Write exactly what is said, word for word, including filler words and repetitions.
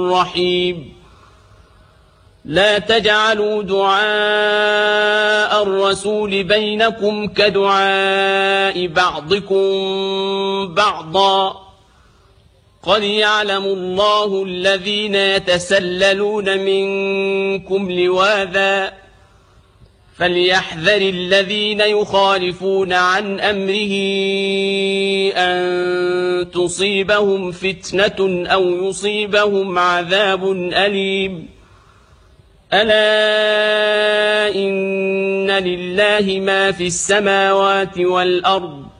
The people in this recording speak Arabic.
رحيم لا تجعلوا دعاء الرسول بينكم كدعاء بعضكم بعضا قد يعلم الله الذين يتسللون منكم لواذا فليحذر الذين يخالفون عن أمره أن تصيبهم فتنة أو يصيبهم عذاب أليم ألا إن لله ما في السماوات والأرض